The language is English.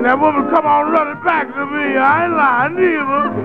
that woman come on running back to me. I ain't lying neither.